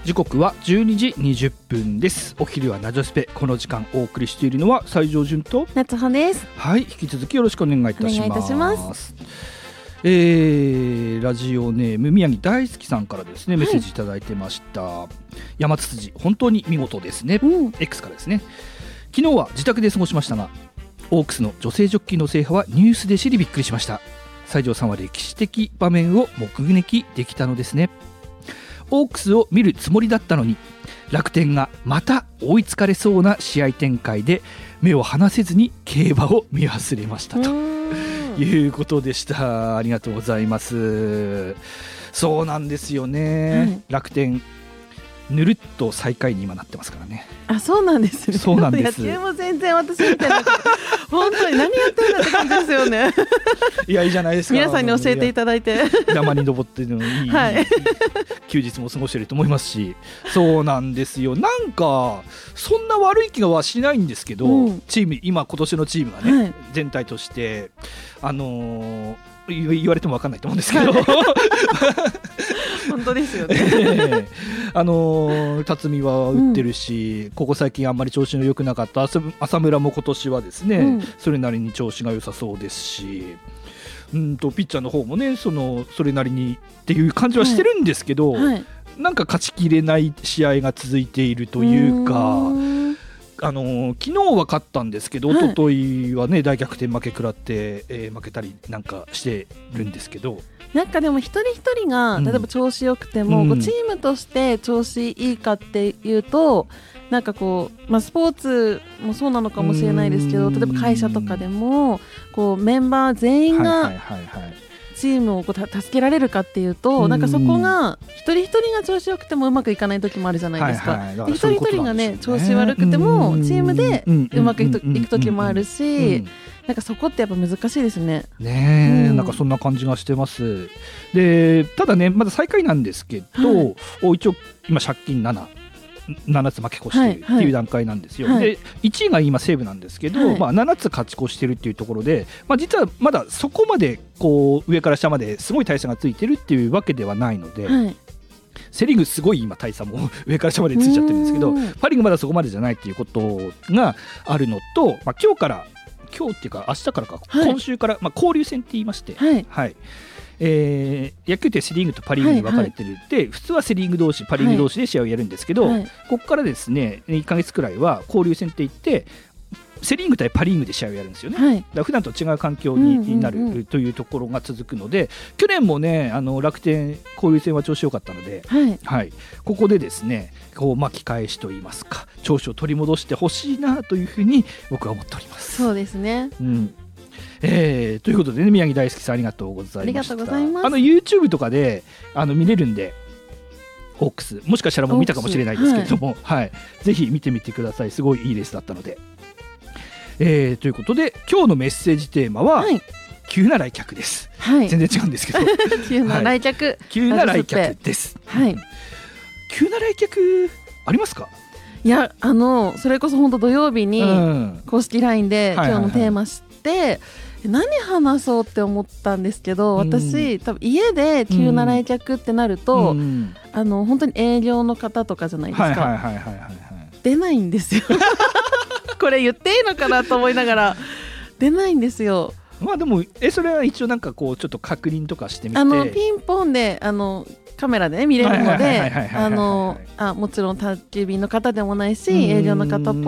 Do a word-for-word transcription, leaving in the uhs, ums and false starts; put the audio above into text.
時刻はじゅうにじにじゅっぷんです。お昼はラジオスペ。この時間お送りしているのは西条潤と夏穂です。 はい、引き続きよろしくお願いいたします。 お願いいたします。 えー、ラジオネーム宮城大好きさんからですねメッセージいただいてました、はい、山ツツジ本当に見事ですね、うん、X からですね。昨日は自宅で過ごしましたが、オークスの女性ジョッキーの制覇はニュースで知りびっくりしました。西条さんは歴史的場面を目撃できたのですね。オークスを見るつもりだったのに楽天がまた追いつかれそうな試合展開で目を離せずに競馬を見忘れましたということでした。ありがとうございます。そうなんですよね、はい、楽天ぬるっと最下位に今なってますからね。 あ、そうなんですね。 そうなんです。 野球も全然私みたいな本当に何やってるんだって感じですよねいや、いいじゃないですか。 皆さんに教えていただいて山に登ってるのいい、はい、休日も過ごしてると思いますし。そうなんですよ。なんかそんな悪い気はしないんですけど、うん、チーム今今年のチームがね、はい、全体としてあのー、言われても分かんないと思うんですけど、はい本当ですよね、 えー、あのー、辰巳は打ってるし、うん、ここ最近あんまり調子の良くなかった浅村も今年はですね、うん、それなりに調子が良さそうですし、うんとピッチャーの方もね そのそれなりにっていう感じはしてるんですけど、はいはい、なんか勝ちきれない試合が続いているというか、あのー、昨日は勝ったんですけど、はい、一昨日はね大逆転負け食らって、えー、負けたりなんかしてるんですけど、 なんかでも一人一人が例えば調子よくても、うん、こうチームとして調子いいかっていうとなんかこう、まあ、スポーツもそうなのかもしれないですけど、例えば会社とかでもこうメンバー全員がチームをこう助けられるかっていうと、なんかそこが一人一人が調子よくてもうまくいかない時もあるじゃないですか、はいはい、で一人一人がね調子悪くてもチームでうまくいく時もあるし、なんかそこってやっぱ難しいですね。 ねえ、 うん、 なんかそんな感じがしてます。でただねまだ最下位なんですけど、はい、一応今借金なな、ななつ負け越しているっていう段階なんですよ、はいはい、でいちいが今西武なんですけど、はい、まあ、ななつ勝ち越してるっていうところで、まあ、実はまだそこまでこう上から下まですごい大差がついてるっていうわけではないので、はい、セリーグすごい今大差も上から下までついちゃってるんですけど、パ・リーグまだそこまでじゃないっていうことがあるのと、まあ、今日から今日っていうか明日からか、はい、今週から、まあ、交流戦って言いまして、はいはい、えー、野球ってセリーグとパリーグに分かれてるって、はいはい、普通はセリーグ同士パリーグ同士で試合をやるんですけど、はい、ここからですねいっかげつくらいは交流戦って言ってセリーグ対パリーグで試合をやるんですよね、はい、だから普段と違う環境になるというところが続くので、去年もねあの楽天交流戦は調子良かったので、はいはい、ここでですねこう巻き返しといいますか調子を取り戻してほしいなというふうに僕は思っております。 そうですね、 うん、えー、ということで、ね、宮城大好きさんありがとうございました。 ありがとうございます。 あの YouTube とかであの見れるんでオークスもしかしたらもう見たかもしれないですけれども、はいはい、ぜひ見てみてください。すごいいいレースだったので、えー、ということで今日のメッセージテーマは、はい、急な来客です、はい、全然違うんですけど急な来客、はい、 急な来客です、はい、急な来客ありますか？ いやあのそれこそ本当土曜日に公式 ライン で今日のテーマ知って、はいはいはい、何話そうって思ったんですけど、私多分家で急な来客ってなると、うん、あの本当に営業の方とかじゃないですか、はいはいはいはいはい、出ないんですよこれ言っていいのかなと思いながら出ないんですよ。 まあでもえそれは一応なんかこうちょっと確認とかしてみて、 あのピンポンであのカメラで、ね、見れるので、もちろん宅急便の方でもないし営業の方っ